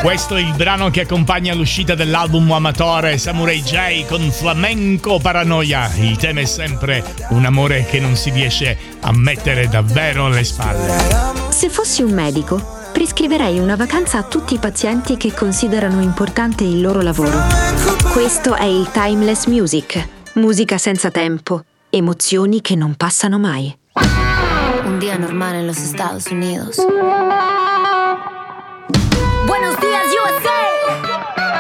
Questo è il brano che accompagna l'uscita dell'album Amatore Samurai J con Flamenco Paranoia. Il tema è sempre un amore che non si riesce a mettere davvero alle spalle. Se fossi un medico, prescriverei una vacanza a tutti i pazienti che considerano importante il loro lavoro. Questo è il Timeless Music. Musica senza tempo. Emozioni che non passano mai. Un día normal en los Estados Unidos. Buenos días,